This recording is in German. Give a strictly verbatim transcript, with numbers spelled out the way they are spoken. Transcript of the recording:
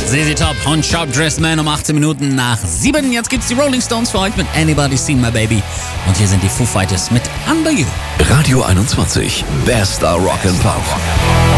Z Z Top und Sharp Dressed Man um achtzehn Minuten nach sieben. Jetzt gibt's die Rolling Stones für euch mit Anybody Seen My Baby. Und hier sind die Foo Fighters mit Under You. Radio einundzwanzig, bester Rock and Pop.